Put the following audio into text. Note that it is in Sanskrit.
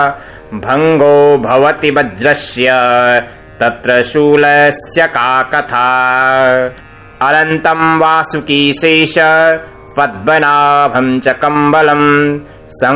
भङ्गो भवति वज्रस्य तत्र शूलस्य का कथा। अनन्तं वासुकीशेष पद्मनाभं च कम्बलं